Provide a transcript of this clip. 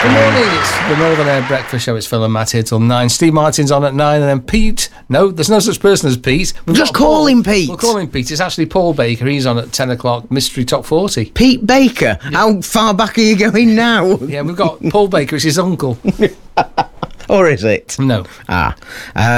Good morning, it's the Northern Air Breakfast Show. It's Phil and Matt here till 9. Steve Martin's on at 9, and then Pete. No, there's no such person as Pete. Just call him Pete. We'll call him Pete. It's actually Paul Baker. He's on at 10 o'clock, Mystery Top 40. Pete Baker? Yeah. How far back are you going now? Yeah, we've got Paul Baker. It's his uncle. Or is it? No.